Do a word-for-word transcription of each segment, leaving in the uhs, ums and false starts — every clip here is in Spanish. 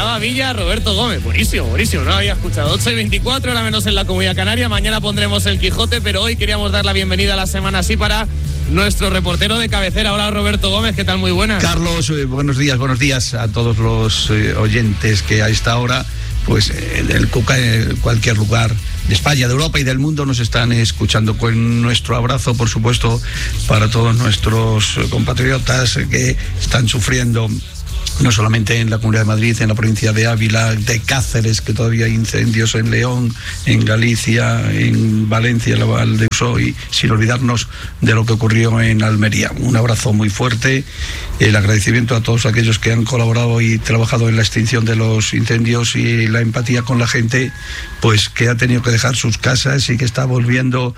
Villanueva Villa, Roberto Gómez. Buenísimo, buenísimo, no lo había escuchado. ocho y veinticuatro, ahora menos en la Comunidad Canaria. Mañana pondremos el Quijote, pero hoy queríamos dar la bienvenida a la semana así para nuestro reportero de cabecera. Hola, Roberto Gómez, ¿qué tal? Muy buenas. Carlos, eh, buenos días, buenos días a todos los eh, oyentes que a esta hora, pues en el Cuca, en cualquier lugar de España, de Europa y del mundo nos están escuchando. Con nuestro abrazo, por supuesto, para todos nuestros compatriotas que están sufriendo, no solamente en la Comunidad de Madrid, en la provincia de Ávila, de Cáceres, que todavía hay incendios en León, en Galicia, en Valencia, en la Val de Uso, y sin olvidarnos de lo que ocurrió en Almería. Un abrazo muy fuerte, el agradecimiento a todos aquellos que han colaborado y trabajado en la extinción de los incendios y la empatía con la gente, pues que ha tenido que dejar sus casas y que está volviendo.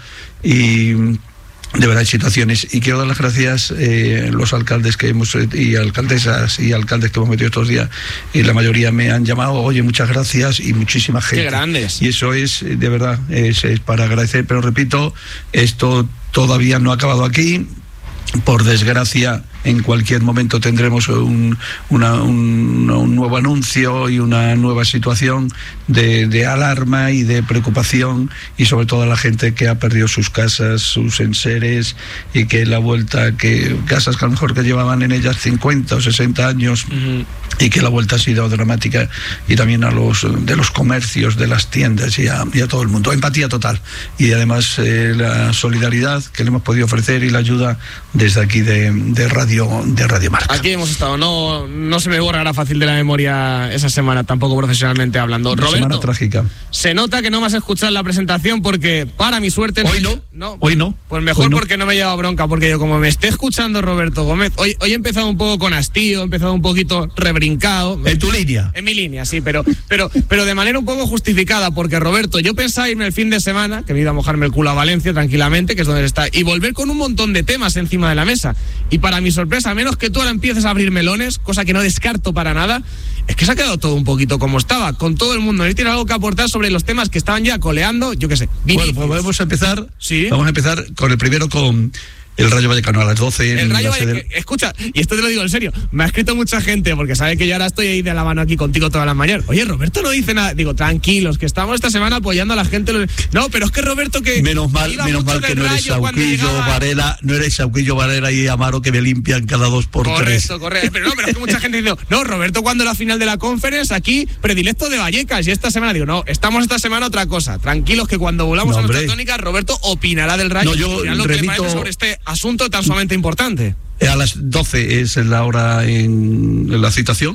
Y de verdad hay situaciones, y quiero dar las gracias eh, los alcaldes que hemos y alcaldesas y alcaldes que hemos metido estos días, y la mayoría me han llamado, oye, muchas gracias, y muchísima gente. Qué grandes. Y eso es, de verdad, es, es para agradecer, pero repito, esto todavía no ha acabado aquí. Por desgracia, en cualquier momento tendremos un, una, un, un nuevo anuncio y una nueva situación de, de alarma y de preocupación, y sobre todo a la gente que ha perdido sus casas, sus enseres, y que la vuelta, que casas que a lo mejor que llevaban en ellas cincuenta o sesenta años, uh-huh. y que la vuelta ha sido dramática, y también a los de los comercios, de las tiendas y a, y a todo el mundo. Empatía total, y además eh, la solidaridad que le hemos podido ofrecer y la ayuda desde aquí de, de Radio de Radio Marca. Aquí hemos estado, no, no se me borrará fácil de la memoria esa semana, tampoco profesionalmente hablando. Una Roberto, semana trágica. Se nota que no me has escuchado en la presentación, porque para mi suerte... Hoy no, no hoy no. Pues mejor no. Porque no me he llevado bronca, porque yo como me esté escuchando Roberto Gómez, hoy, hoy he empezado un poco con hastío, he empezado un poquito rebrincado. En tu línea. En mi línea, sí, pero, pero, pero de manera un poco justificada, porque Roberto, yo pensaba irme el fin de semana, que me iba a mojarme el culo a Valencia tranquilamente, que es donde está, y volver con un montón de temas encima de la mesa. Y para mi sorpresa, a menos que tú ahora empieces a abrir melones, cosa que no descarto para nada, es que se ha quedado todo un poquito como estaba, con todo el mundo. ¿No tiene algo que aportar sobre los temas que estaban ya coleando? Yo qué sé. Vinicius. Bueno, pues vamos a empezar. Sí. Vamos a empezar con el primero, con el Rayo Vallecano a las doce. El Rayo Vallecano, del... escucha, y esto te lo digo en serio, me ha escrito mucha gente, porque sabe que yo ahora estoy ahí de la mano aquí contigo todas las mañanas. Oye, Roberto no dice nada. Digo, tranquilos, que estamos esta semana apoyando a la gente. No, pero es que Roberto que... Menos mal, menos mal que no eres Sauquillo, llegaba... Varela, no eres Sauquillo, Varela y Amaro, que me limpian cada dos por correcto, tres. Correcto, correcto. Pero no, pero es que mucha gente dice, no, Roberto cuando la final de la Conference, aquí, predilecto de Vallecas, y esta semana, digo, no, estamos esta semana otra cosa. Tranquilos, que cuando volvamos no, a nuestra tónica, Roberto opinará del Rayo. No, yo lo remito... que sobre este asunto tan sumamente importante. A las doce es la hora en, en la citación,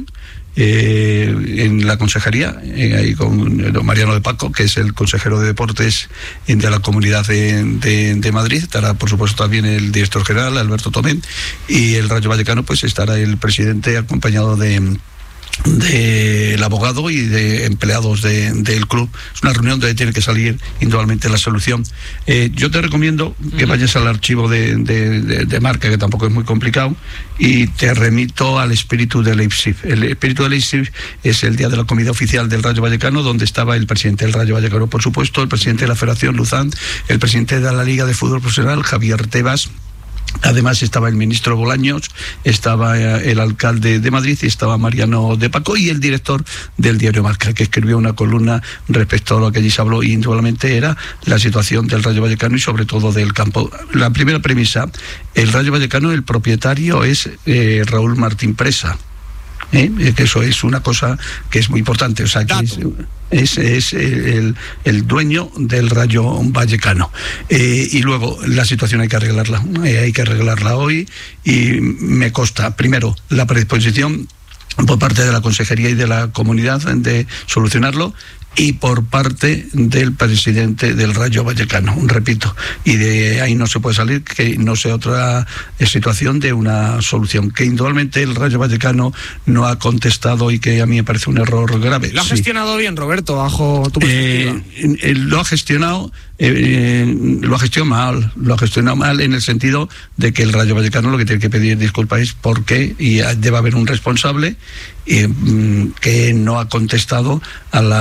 eh, en la consejería, eh, ahí con don Mariano de Paco, que es el consejero de deportes de la Comunidad de, de, de Madrid. Estará, por supuesto, también el director general, Alberto Tomé, y el Rayo Vallecano, pues estará el presidente acompañado de... del abogado y de empleados de, del club. Es una reunión donde tiene que salir indudablemente la solución. Eh, yo te recomiendo que vayas al archivo de, de, de, de Marca, que tampoco es muy complicado, y te remito al espíritu de Leipzig. El espíritu de Leipzig es el día de la comida oficial del Rayo Vallecano, donde estaba el presidente del Rayo Vallecano, por supuesto, el presidente de la Federación, Luzán, el presidente de la Liga de Fútbol Profesional, Javier Tebas. Además estaba el ministro Bolaños, estaba el alcalde de Madrid y estaba Mariano de Paco, y el director del diario Marca, que escribió una columna respecto a lo que allí se habló, y indudablemente era la situación del Rayo Vallecano y sobre todo del campo. La primera premisa: el Rayo Vallecano, el propietario es eh, Raúl Martín Presa. ¿Eh? Que eso es una cosa que es muy importante, o sea, que es, es, es el, el dueño del Rayo Vallecano. Eh, y luego la situación hay que arreglarla, eh, hay que arreglarla hoy, y me consta, primero, la predisposición por parte de la consejería y de la comunidad de solucionarlo, y por parte del presidente del Rayo Vallecano, repito, y de ahí no se puede salir que no sea otra situación de una solución, que indudablemente el Rayo Vallecano no ha contestado, y que a mí me parece un error grave. ¿Lo ha sí. gestionado bien, Roberto, bajo tu perspectiva? Eh, eh, lo ha gestionado eh, lo ha gestionado mal, lo ha gestionado mal en el sentido de que el Rayo Vallecano lo que tiene que pedir disculpas es porque, y debe haber un responsable eh, que no ha contestado a las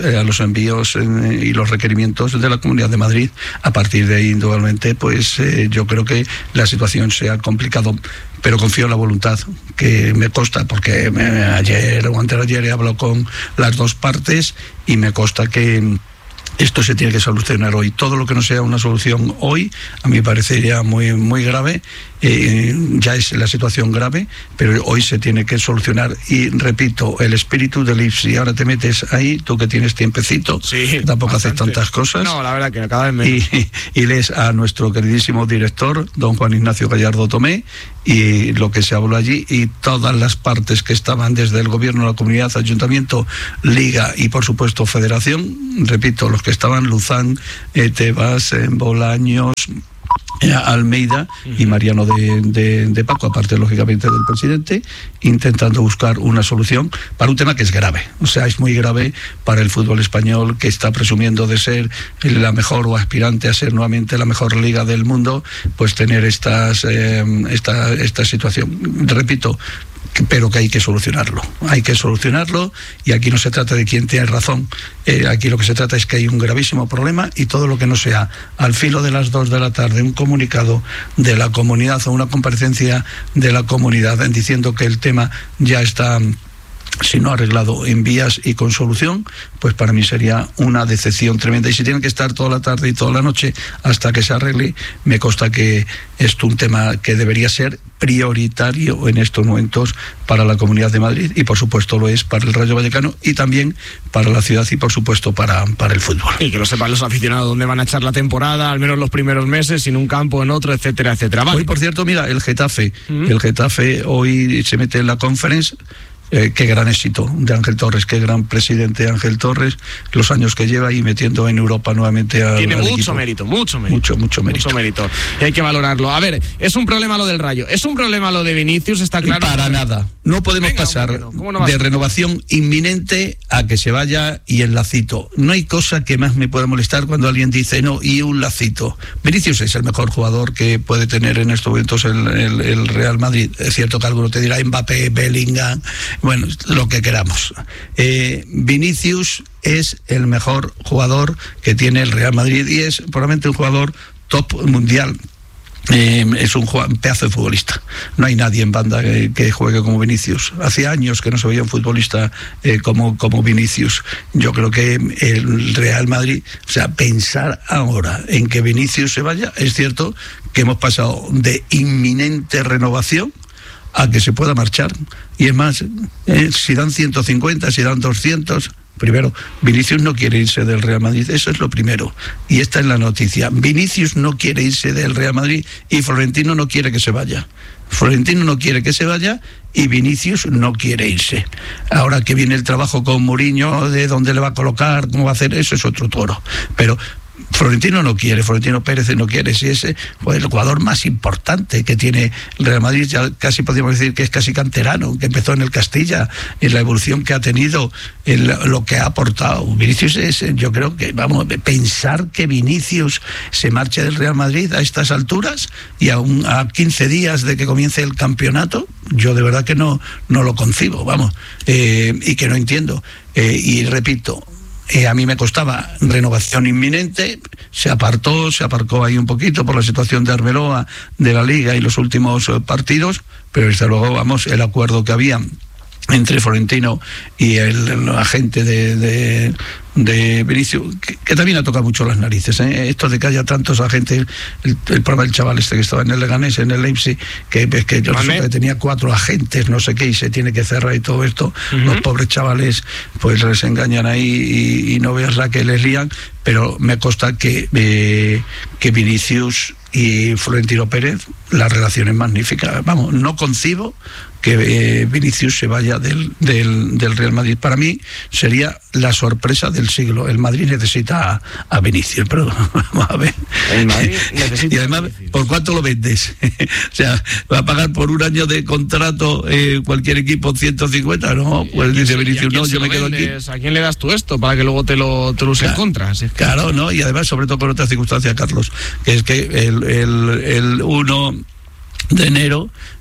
a los envíos eh, y los requerimientos de la Comunidad de Madrid. A partir de ahí, indudablemente, pues eh, yo creo que la situación se ha complicado, pero confío en la voluntad, que me consta, porque me, ayer o antes de ayer he hablado con las dos partes y me consta que esto se tiene que solucionar hoy. Todo lo que no sea una solución hoy, a mí me parecería muy, muy grave. Eh, ya es la situación grave, pero hoy se tiene que solucionar. Y repito, el espíritu del I F S, si ahora te metes ahí, tú que tienes tiempecito, sí, tampoco bastante. haces tantas cosas. No, la verdad que cada vez menos. Y, y lees a nuestro queridísimo director, don Juan Ignacio Gallardo Tomé, y lo que se habló allí, y todas las partes que estaban desde el gobierno, la comunidad, ayuntamiento, liga y por supuesto federación. Repito, los que estaban: Luzán, eh, Tebas, eh, Bolaños, eh, Almeida y Mariano de, de, de Paco, aparte lógicamente del presidente, intentando buscar una solución para un tema que es grave. O sea, es muy grave para el fútbol español, que está presumiendo de ser la mejor o aspirante a ser nuevamente la mejor liga del mundo, pues tener estas eh, esta, esta situación. Repito, pero que hay que solucionarlo, hay que solucionarlo, y aquí no se trata de quién tiene razón, eh, aquí lo que se trata es que hay un gravísimo problema, y todo lo que no sea al filo de las dos de la tarde un comunicado de la comunidad o una comparecencia de la comunidad diciendo que el tema ya está, si no arreglado, en vías y con solución, pues para mí sería una decepción tremenda. Y si tienen que estar toda la tarde y toda la noche hasta que se arregle, me consta que es un tema que debería ser prioritario en estos momentos para la Comunidad de Madrid, y por supuesto lo es para el Rayo Vallecano y también para la ciudad y por supuesto para, para el fútbol. Y que lo sepan los aficionados dónde van a echar la temporada, al menos los primeros meses, en un campo, en otro, etcétera, etcétera. Vale. Hoy, por cierto, mira, el Getafe, ¿Mm? el Getafe hoy se mete en la Conference. Eh, qué gran éxito de Ángel Torres, qué gran presidente Ángel Torres, los años que lleva y metiendo en Europa nuevamente a, Tiene al mucho equipo. mérito, mucho mérito. Mucho, mucho mérito. Mucho mérito. Y hay que valorarlo. A ver, es un problema lo del Rayo, es un problema lo de Vinicius, está claro. Para nada. No podemos Venga, pasar no, ¿cómo no va a de ser? renovación inminente a que se vaya y el lacito. No hay cosa que más me pueda molestar cuando alguien dice no y un lacito. Vinicius es el mejor jugador que puede tener en estos momentos el, el, el Real Madrid. Es cierto que alguno te dirá Mbappé, Bellingham, bueno, lo que queramos. Eh, Vinicius es el mejor jugador que tiene el Real Madrid y es probablemente un jugador top mundial. Eh, es un, un pedazo de futbolista. No hay nadie en banda que, que juegue como Vinicius. Hace años que no se veía un futbolista eh, como, como Vinicius. Yo creo que el Real Madrid, o sea, pensar ahora en que Vinicius se vaya, es cierto que hemos pasado de inminente renovación a que se pueda marchar. Y es más, eh, si dan ciento cincuenta, si dan doscientos... Primero, Vinicius no quiere irse del Real Madrid, eso es lo primero. Y esta es la noticia. Vinicius no quiere irse del Real Madrid y Florentino no quiere que se vaya. Florentino no quiere que se vaya y Vinicius no quiere irse. Ahora que viene el trabajo con Mourinho, de dónde le va a colocar, cómo va a hacer, eso es otro toro. Pero Florentino no quiere, Florentino Pérez no quiere. Si es pues, el jugador más importante que tiene el Real Madrid, ya casi podríamos decir que es casi canterano, que empezó en el Castilla, en la evolución que ha tenido, en lo que ha aportado. Vinicius es, yo creo que, vamos, pensar que Vinicius se marche del Real Madrid a estas alturas y a, un, a quince días de que comience el campeonato, yo de verdad que no, no lo concibo, vamos, eh, y que no entiendo. Eh, y repito, Eh, a mí me costaba renovación inminente, se apartó, se aparcó ahí un poquito por la situación de Arbeloa, de la Liga y los últimos eh, partidos, pero desde luego, vamos, el acuerdo que había entre Florentino y el, el agente de, de, de Vinicius, que, que también ha tocado mucho las narices, ¿eh? Esto de que haya tantos agentes, el, el problema del chaval este que estaba en el Leganés, en el Leipzig, que, que yo resulta que tenía cuatro agentes, no sé qué, y se tiene que cerrar y todo esto, uh-huh. Los pobres chavales pues les engañan ahí y, y no veas la que les lían, pero me consta que, eh, que Vinicius y Florentino Pérez, la relación es magnífica. Vamos, no concibo que eh, Vinicius se vaya del, del, del Real Madrid. Para mí sería la sorpresa del siglo. El Madrid necesita a, a Vinicius, pero vamos a ver. El Madrid necesita y además, ¿por cuánto lo vendes? O sea, ¿va a pagar por un año de contrato eh, cualquier equipo ciento cincuenta? No, pues dice Vinicius, no, yo me quedo aquí. ¿A quién le das tú esto para que luego te lo, te lo uses claro, contra? ¿Sí? Claro, ¿no? Y además, sobre todo con otra circunstancia, Carlos, que es que el, el, el uno de enero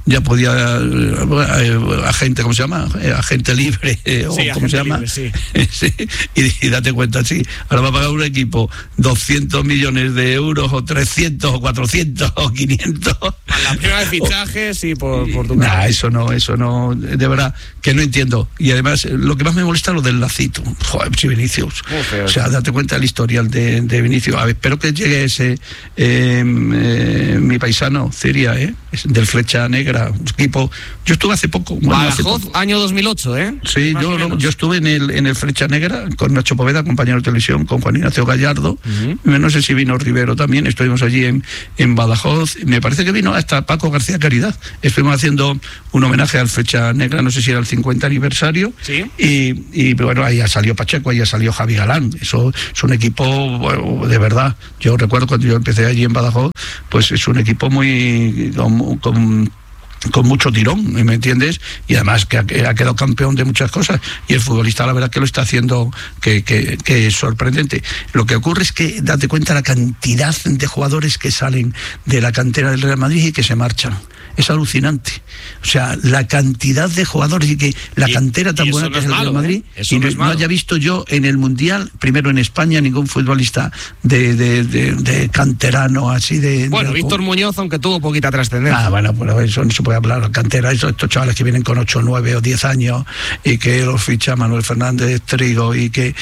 ya podía, eh, agente, ¿cómo se llama? Eh, agente libre, eh, sí, o ¿cómo se llama? Libre, sí. sí, y, y date cuenta, sí, ahora va a pagar un equipo doscientos millones de euros, o trescientos, o cuatrocientos, o quinientos. A la primera de fichaje, sí, por, por tu Nah, eso no, eso no, de verdad, que no entiendo. Y además, lo que más me molesta es lo del lacito. Joder, si Vinicius. O sea, date cuenta del historial de, de Vinicius. A ver, espero que llegue ese, eh, eh, mi paisano, Ciria, ¿eh? del Flecha Negra, un equipo. Yo estuve hace poco. Bueno, Badajoz, hace poco. año dos mil ocho, ¿eh? Sí, yo, no, yo estuve en el, en el Flecha Negra con Nacho Poveda, compañero de televisión, con Juan Ignacio Gallardo. Uh-huh. No sé si vino Rivero también. Estuvimos allí en, en Badajoz. Me parece que vino hasta Paco García Caridad. Estuvimos haciendo un homenaje al Flecha Negra, no sé si era el cincuenta aniversario. ¿Sí? Y, y bueno, ahí ya salió Pacheco, ahí ya salió Javi Galán. Eso es un equipo, bueno, de verdad. Yo recuerdo cuando yo empecé allí en Badajoz, pues es un equipo muy con, con con mucho tirón, ¿me entiendes? Y además que ha, que ha quedado campeón de muchas cosas, y el futbolista la verdad que lo está haciendo, que, que, que es sorprendente. Lo que ocurre es que date cuenta la cantidad de jugadores que salen de la cantera del Real Madrid y que se marchan. Es alucinante. O sea, la cantidad de jugadores y que la y, cantera tan buena no que es el Real Madrid, ¿eh? Y no, no, no haya visto yo en el Mundial, primero en España, ningún futbolista de, de, de, de canterano así de... Bueno, de, Víctor Muñoz, aunque tuvo poquita trascendencia. Ah, bueno, pues eso no se puede hablar. Cantera, eso, estos chavales que vienen con ocho, nueve o diez años y que los ficha Manuel Fernández Trigo y que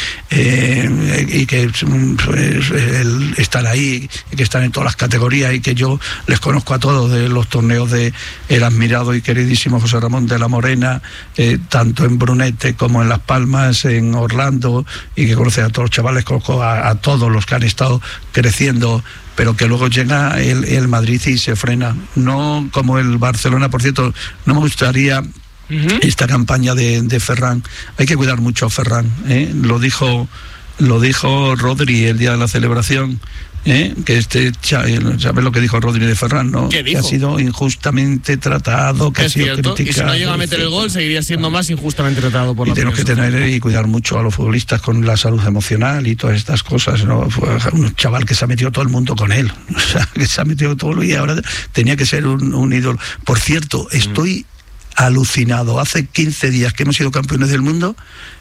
eh, y que pues, el, están ahí y que están en todas las categorías y que yo les conozco a todos de los torneos de el admirado y queridísimo José Ramón de la Morena, eh, tanto en Brunete como en Las Palmas, en Orlando, y que conoce a todos los chavales, conozco a, a todos los que han estado creciendo, pero que luego llega el, el Madrid y se frena. No como el Barcelona, por cierto, no me gustaría uh-huh. esta campaña de, de Ferran. Hay que cuidar mucho a Ferran, ¿eh? Lo dijo, lo dijo Rodri el día de la celebración. ¿Eh? Que este, ¿sabes lo que dijo Rodri de Ferran, no? ¿Qué dijo? Que ha sido injustamente tratado, que es ha sido cierto. criticado. Y si no llega a meter el gol, seguiría siendo más injustamente tratado por y la tenemos que tener y cuidar mucho a los futbolistas con la salud emocional y todas estas cosas, ¿no? Fue un chaval que se ha metido todo el mundo con él, o sea, que se ha metido todo y ahora tenía que ser un, un ídolo. Por cierto, estoy mm. alucinado. Hace quince días que hemos sido campeones del mundo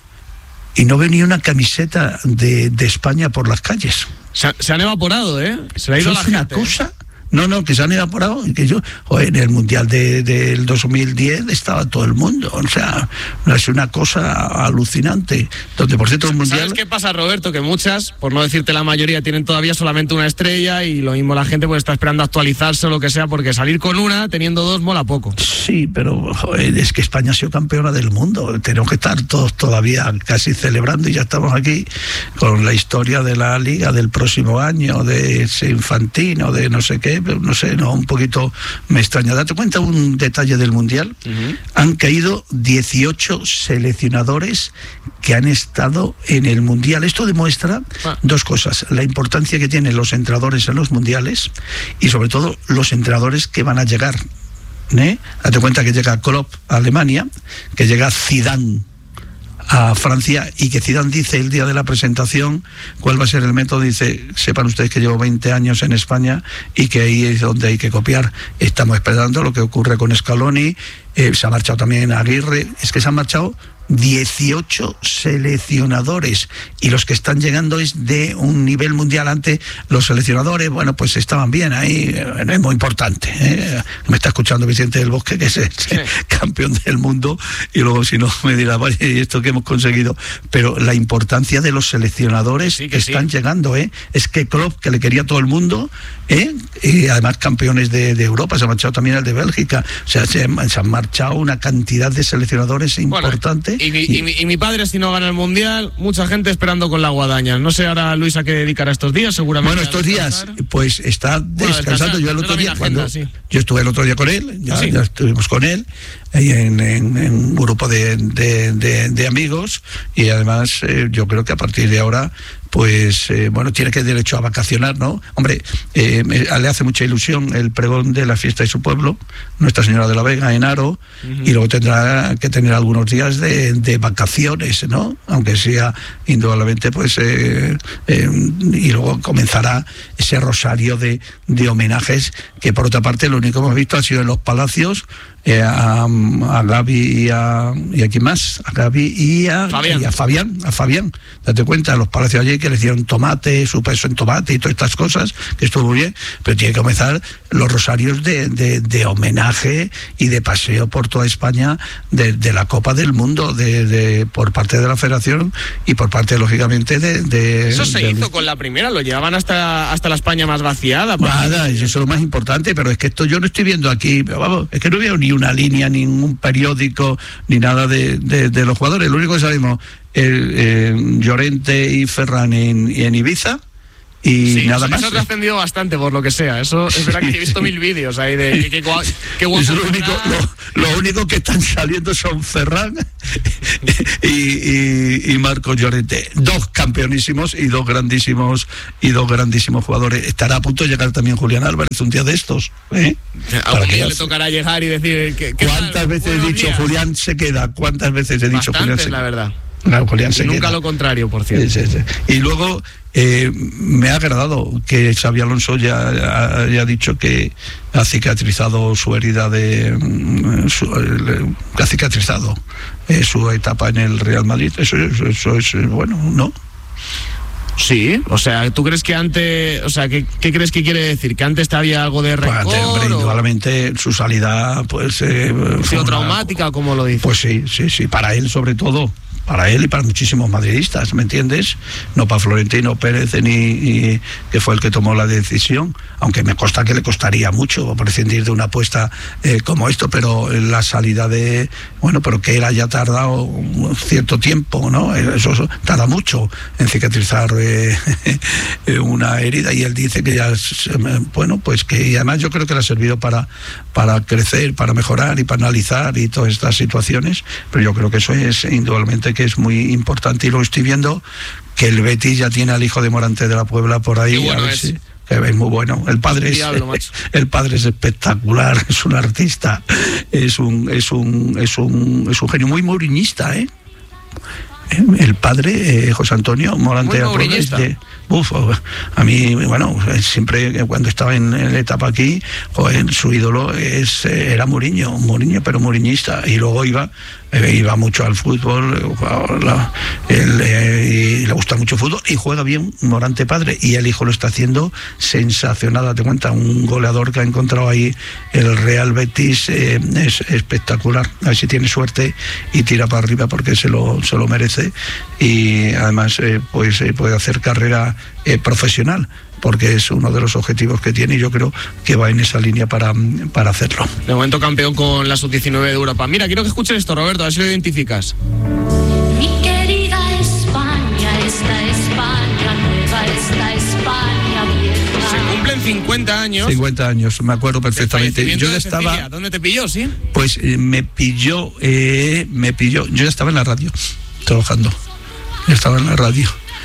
y no veo ni una camiseta de, de España por las calles. Se, se han evaporado, ¿eh? Se le ha ido la gente. ¿Es una cosa? No, no, que se han evaporado. Que yo, joder, en el Mundial de, del dos mil diez estaba todo el mundo. O sea, es una cosa alucinante. Donde, por cierto, el Mundial... ¿Sabes qué pasa, Roberto? Que muchas, por no decirte la mayoría, tienen todavía solamente una estrella y lo mismo la gente pues está esperando actualizarse o lo que sea, porque salir con una, teniendo dos, mola poco. Sí, pero joder, es que España ha sido campeona del mundo. Tenemos que estar todos todavía casi celebrando y ya estamos aquí con la historia de la Liga del próximo año, de ese Infantino, de no sé qué. No sé, no, un poquito me extraña. Date cuenta un detalle del Mundial. Uh-huh. Han caído dieciocho seleccionadores que han estado en el Mundial. Esto demuestra ah. dos cosas: la importancia que tienen los entrenadores en los mundiales y sobre todo los entrenadores que van a llegar. ¿eh? Date cuenta que llega Klopp a Alemania, que llega Zidane a Francia y que Zidane dice el día de la presentación cuál va a ser el método. Dice, sepan ustedes que llevo veinte años en España y que ahí es donde hay que copiar. Estamos esperando lo que ocurre con Scaloni, eh, se ha marchado también Aguirre, es que se han marchado dieciocho seleccionadores y los que están llegando es de un nivel mundial. Antes los seleccionadores, bueno, pues estaban bien ahí, no es muy importante, ¿eh? Me está escuchando Vicente del Bosque, que es el sí. campeón del mundo, y luego si no me dirá, vale, ¿y esto que hemos conseguido? Pero la importancia de los seleccionadores sí, que están sí. llegando, ¿eh? Es que Klopp, que le quería a todo el mundo, ¿eh? Y además campeones de, de Europa, se ha marchado también el de Bélgica, o sea, se, se han marchado una cantidad de seleccionadores importante. Bueno, y, mi, y, mi, y mi padre, si no gana el Mundial, mucha gente esperando con la guadaña. No sé ahora, Luis, a qué dedicará estos días, seguramente. Bueno, estos días, pues está descansando. Bueno, yo el otro día, cuando agenda, sí. yo estuve el otro día con él, ya, ¿sí? ya estuvimos con él, en, en, en un grupo de, de, de, de amigos, y además eh, yo creo que a partir de ahora pues eh, bueno, tiene que derecho a vacacionar, ¿no? Hombre, eh, me, le hace mucha ilusión el pregón de la fiesta de su pueblo, Nuestra Señora de la Vega, en Haro, uh-huh. y luego tendrá que tener algunos días de, de vacaciones, ¿no? Aunque sea indudablemente, pues, eh, eh, y luego comenzará ese rosario de, de homenajes, que por otra parte lo único que hemos visto ha sido en los palacios, eh, a, a Gaby y a, y a quién más, a Gaby y a Fabián. y a Fabián, a Fabián, date cuenta, los palacios allí que le hicieron tomate, su peso en tomate y todas estas cosas, que estuvo muy bien, pero tiene que comenzar los rosarios de, de, de homenaje y de paseo por toda España de, de la Copa del Mundo, de, de por parte de la Federación y por parte, lógicamente, de... de eso se de, hizo con la primera, lo llevaban hasta, hasta la España más vaciada. Nada, eso es lo más importante, pero es que esto yo no estoy viendo aquí, vamos, es que no veo ni una línea, ni un periódico, ni nada de, de, de los jugadores. Lo único que sabemos, el, eh, Llorente y Ferran en, en Ibiza, y sí, nada eso, más. Eso ha trascendido bastante, por lo que sea. Eso es verdad que he visto mil vídeos ahí de que, que, que guapo. Es lo único, lo, lo único que están saliendo son Ferran y, y, y Marcos Llorente, dos campeonísimos y dos grandísimos y dos grandísimos jugadores. Estará a punto de llegar también Julián Álvarez un día de estos, ¿eh? Algún día le tocará llegar y decir que, que ¿cuántas tal? veces Buenos he dicho días. Julián se queda? ¿Cuántas veces he dicho Bastantes, Julián se queda? La verdad. No, Julián se y nunca queda. Lo contrario, por cierto. Sí, sí, sí. Y luego eh, me ha agradado que Xabi Alonso ya haya dicho que ha cicatrizado su herida de su, eh, ha cicatrizado eh, su etapa en el Real Madrid. Eso, eso, eso es bueno, ¿no? Sí, o sea, ¿tú crees que antes, o sea, qué, qué crees que quiere decir? ¿Que antes había algo de rencor? Pues, hombre, indudablemente su salida, pues... Eh, ¿fue una, traumática o cómo lo dice? Pues sí, sí, sí, para él sobre todo. Para él y para muchísimos madridistas, ¿me entiendes? No para Florentino Pérez ni, ni que fue el que tomó la decisión, aunque me consta que le costaría mucho prescindir de una apuesta eh, como esto, pero la salida de, bueno, pero que él haya tardado un cierto tiempo, ¿no? Eso, eso tarda mucho en cicatrizar eh, una herida, y él dice que ya, bueno, pues que, y además yo creo que le ha servido para, para crecer, para mejorar y para analizar y todas estas situaciones, pero yo creo que eso es indudablemente que es muy importante, y lo estoy viendo que el Betis ya tiene al hijo de Morante de la Puebla por ahí. Bueno a ver es. si, que es muy bueno. El padre es, Diablo, el padre es espectacular, es un artista, es un es un es un es un genio muy mouriñista, ¿eh? El padre, eh, José Antonio Morante de la Puebla, es de, uf, a mí, bueno, siempre cuando estaba en, en la etapa aquí, joder, su ídolo es, era Mourinho, Mourinho, pero mouriñista, y luego iba eh, iba mucho al fútbol, la, el, eh, y le gusta mucho el fútbol, y juega bien Morante padre, y el hijo lo está haciendo sensacional. Date cuenta, un goleador que ha encontrado ahí el Real Betis, eh, es espectacular. A ver si tiene suerte y tira para arriba, porque se lo, se lo merece, y además eh, pues eh, puede hacer carrera eh, profesional, porque es uno de los objetivos que tiene, y yo creo que va en esa línea para, para hacerlo. De momento campeón con la sub diecinueve de Europa. Mira, quiero que escuchen esto, Roberto, a ver si lo identificas. Mi querida España, esta España nueva, esta España vieja. Se cumplen cincuenta años. cincuenta años, me acuerdo perfectamente. Yo ya estaba... ¿Dónde te pilló, sí? Pues eh, me pilló, eh, me pilló, yo ya estaba en la radio, trabajando, ya estaba en la radio.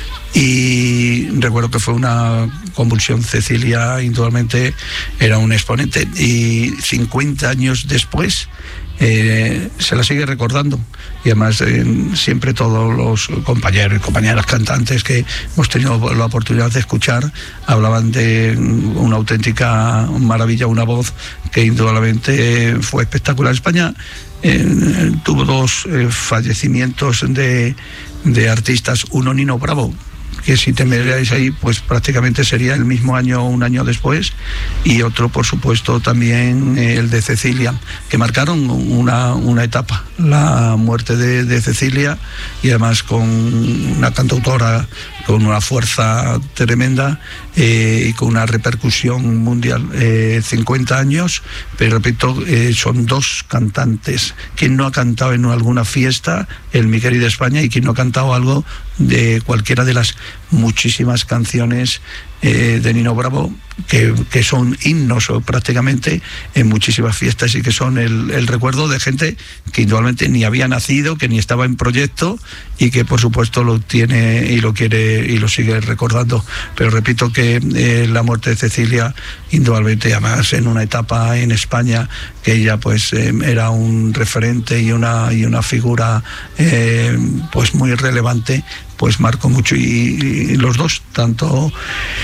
Y recuerdo que fue una convulsión. Cecilia indudablemente era un exponente, y cincuenta años después eh, se la sigue recordando, y además eh, siempre todos los compañeros y compañeras cantantes que hemos tenido la oportunidad de escuchar hablaban de una auténtica maravilla, una voz que indudablemente fue espectacular. España eh, tuvo dos eh, fallecimientos de, de artistas, uno Nino Bravo, que si te miráis ahí, pues prácticamente sería el mismo año o un año después, y otro, por supuesto, también eh, el de Cecilia, que marcaron una, una etapa, la muerte de, de Cecilia, y además con una cantautora con una fuerza tremenda eh, y con una repercusión mundial. Eh, cincuenta años, pero repito, eh, son dos cantantes. ¿Quién no ha cantado en alguna fiesta el Mi Querida España, y quién no ha cantado algo de cualquiera de las muchísimas canciones eh, de Nino Bravo, que, que son himnos prácticamente en muchísimas fiestas, y que son el, el recuerdo de gente que indudablemente ni había nacido, que ni estaba en proyecto, y que por supuesto lo tiene y lo quiere y lo sigue recordando. Pero repito que eh, la muerte de Cecilia, indudablemente, además en una etapa en España que ella pues eh, era un referente y una y una figura eh, pues muy relevante, pues marcó mucho. Y, y los dos, tanto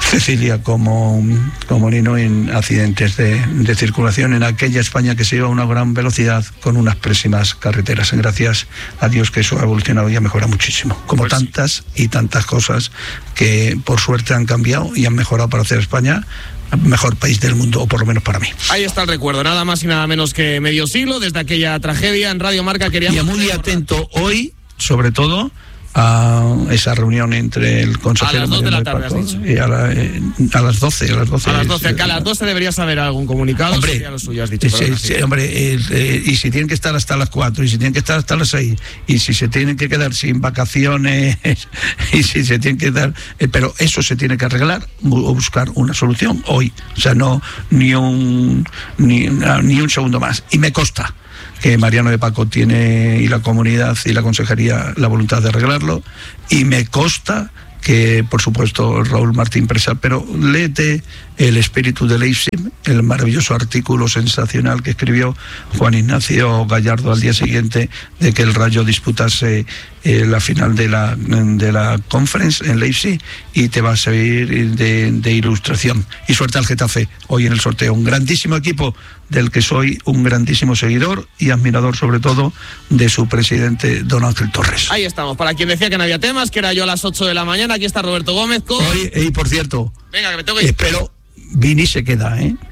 Cecilia como, como Nino en accidentes de, de circulación en aquella España que se iba a una gran velocidad con unas pésimas carreteras. Gracias a Dios que eso ha evolucionado y ha mejorado muchísimo, como pues tantas y tantas cosas que por suerte han cambiado y han mejorado para hacer España mejor país del mundo, o por lo menos para mí. Ahí está el recuerdo, nada más y nada menos que medio siglo desde aquella tragedia en Radio Marca. Queríamos y muy atento hoy, sobre todo, a esa reunión entre el consejero a las dos de la tarde, has dicho. Y a, la, eh, a las doce, a las doce. A las doce, que a las doce debería saber algún comunicado. Hombre, sería lo suyo, has dicho. Sí, sí, hombre eh, eh, y si tienen que estar hasta las cuatro, y si tienen que estar hasta las seis, y si se tienen que quedar sin vacaciones, y si se tienen que dar, eh, pero eso se tiene que arreglar o buscar una solución hoy. O sea, no ni un ni, ni un segundo más. Y me consta que Mariano de Paco tiene, y la comunidad y la consejería, la voluntad de arreglarlo, y me consta que, por supuesto, Raúl Martín Presal, pero léete El espíritu de Leipzig, el maravilloso artículo sensacional que escribió Juan Ignacio Gallardo al día siguiente de que el Rayo disputase eh, la final de la, de la Conference en Leipzig, y te va a servir de, de ilustración. Y suerte al Getafe hoy en el sorteo, un grandísimo equipo del que soy un grandísimo seguidor y admirador, sobre todo de su presidente, don Ángel Torres. Ahí estamos, para quien decía que no había temas, que era yo a las ocho de la mañana, aquí está Roberto Gómez con... Hoy, y por cierto, venga, que me tengo que ir. Espero, Vini se queda, ¿eh?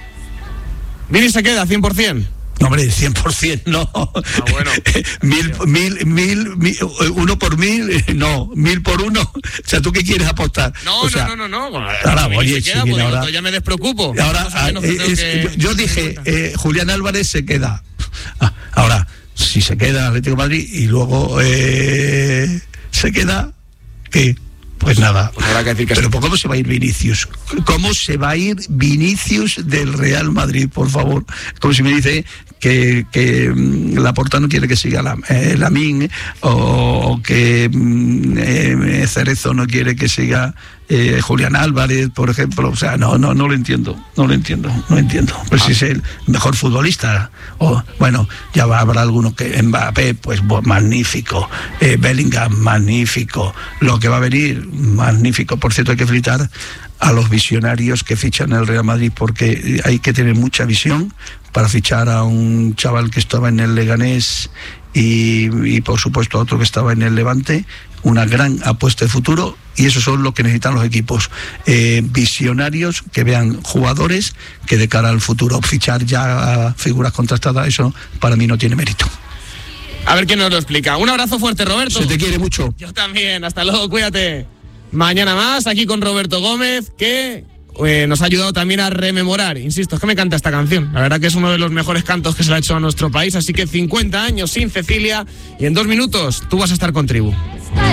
Vini se queda, cien por ciento. No, hombre, cien por ciento no. Ah, bueno. mil, mil, mil, mil, uno por mil, no, mil por uno. O sea, ¿tú qué quieres apostar? No, o sea, no, no, no, no. Bueno, ahora, oye, se queda, si pues, ahora, ya me despreocupo. Ahora, ah, es, que... yo, yo dije, eh, Julián Álvarez se queda. Ah, ahora, si se queda Atlético de Madrid y luego eh, se queda, ¿qué? Pues nada, pues habrá que decir que pero sí. ¿cómo se va a ir Vinicius? ¿Cómo se va a ir Vinicius del Real Madrid, por favor? Como si me dice que, que Laporta no quiere que siga la, eh, Lamine, o, o que eh, Cerezo no quiere que siga eh, Julián Álvarez, por ejemplo. O sea, no, no, no lo entiendo, no lo entiendo, no entiendo. Pues ah. si es el mejor futbolista, o bueno, ya va, habrá alguno que Mbappé, pues magnífico, eh, Bellingham, magnífico, lo que va a venir, magnífico. Por cierto, hay que felicitar a los visionarios que fichan el Real Madrid, porque hay que tener mucha visión para fichar a un chaval que estaba en el Leganés y, y por supuesto a otro que estaba en el Levante. Una gran apuesta de futuro, y eso son lo que necesitan los equipos, eh, visionarios que vean jugadores que de cara al futuro. Fichar ya a figuras contrastadas, eso para mí no tiene mérito. A ver quién nos lo explica. Un abrazo fuerte, Roberto. Se te quiere mucho. Yo también, hasta luego, cuídate. Mañana más, aquí con Roberto Gómez, que eh, nos ha ayudado también a rememorar. Insisto, es que me encanta esta canción. La verdad que es uno de los mejores cantos que se le ha hecho a nuestro país. Así que cincuenta años sin Cecilia, y en dos minutos tú vas a estar con Tribu.